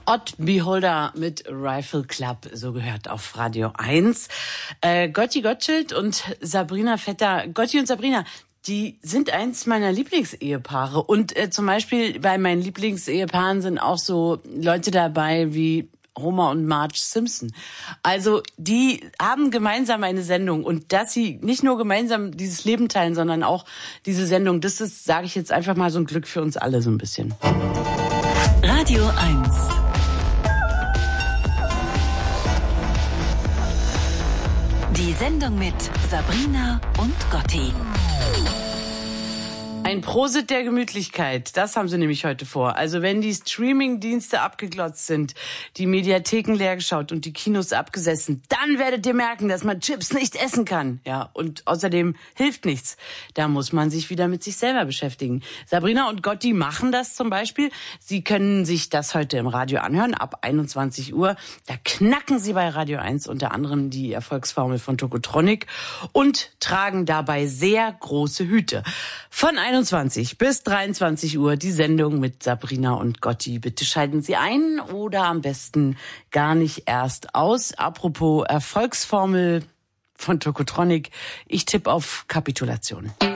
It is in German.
Odd Beholder mit Rifle Club, so gehört auf Radio 1. Gotti Gottschild und Sabrina Vetter. Gotti und Sabrina, die sind eins meiner Lieblingsehepaare. Und zum Beispiel bei meinen Lieblingsehepaaren sind auch so Leute dabei wie Homer und Marge Simpson. Also die haben gemeinsam eine Sendung. Und dass sie nicht nur gemeinsam dieses Leben teilen, sondern auch diese Sendung, das ist, sage ich jetzt einfach mal, so ein Glück für uns alle so ein bisschen. Radio 1. Die Sendung mit Sabrina und Gotti. Ein Prosit der Gemütlichkeit, das haben sie nämlich heute vor. Also wenn die Streaming-Dienste abgeglotzt sind, die Mediatheken leergeschaut und die Kinos abgesessen, dann werdet ihr merken, dass man Chips nicht essen kann. Ja, und außerdem hilft nichts. Da muss man sich wieder mit sich selber beschäftigen. Sabrina und Gotti machen das zum Beispiel. Sie können sich das heute im Radio anhören, ab 21 Uhr. Da knacken sie bei Radio 1 unter anderem die Erfolgsformel von Tokotronic und tragen dabei sehr große Hüte. Von 21 bis 23 Uhr die Sendung mit Sabrina und Gotti. Bitte schalten Sie ein oder am besten gar nicht erst aus. Apropos Erfolgsformel von Tokotronic, ich tippe auf Kapitulation.